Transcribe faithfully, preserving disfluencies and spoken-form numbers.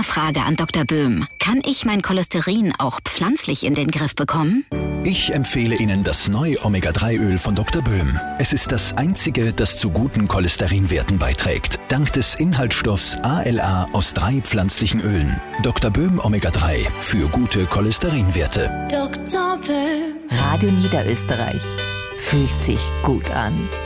Frage an Doktor Böhm. Kann ich mein Cholesterin auch pflanzlich in den Griff bekommen? Ich empfehle Ihnen das neue Omega drei Öl von Doktor Böhm. Es ist das einzige, das zu guten Cholesterinwerten beiträgt. Dank des Inhaltsstoffs A L A aus drei pflanzlichen Ölen. Doktor Böhm Omega drei für gute Cholesterinwerte. Doktor Böhm. Radio Niederösterreich. Fühlt sich gut an.